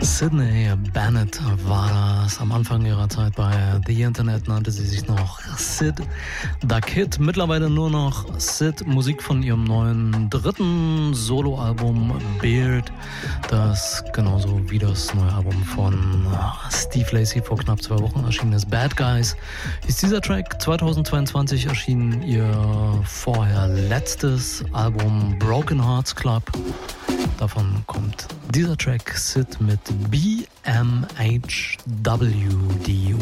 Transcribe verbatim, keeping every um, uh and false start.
Sydney Bennett war das. Am Anfang ihrer Zeit bei The Internet nannte sie sich noch Sid Da Kid. Mittlerweile nur noch Sid. Musik von ihrem neuen dritten Soloalbum Beard, das genauso wie das neue Album von Steve Lacy vor knapp zwei Wochen erschienen ist. Bad Guys ist dieser Track. zweitausendzweiundzwanzig erschien ihr vorher letztes Album Broken Hearts Club. Davon kommt dieser Track Sid mit B M H W, die